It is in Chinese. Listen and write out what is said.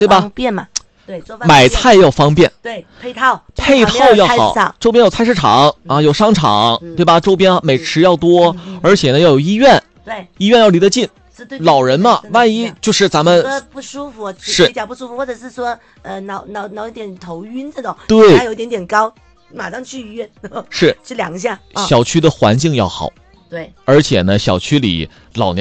对吧？ 方便嘛。对，做饭买菜要方便， 对，配套要好，周边有菜市场啊，有商场，对吧？周边美食要多，而且呢要有医院， 对， 医院要离得近。老人嘛，万一就是咱们不舒服， 是腿脚不舒服，或者是说脑有点头晕这种， 对， 还有一点点高，马上去医院， 是去量一下。 小区的环境要好， 对， 而且呢，小区里老年